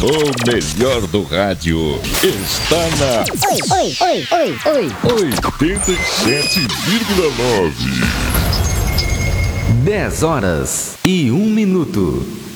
O melhor do rádio está na 87,9. 10 horas e 1 minuto.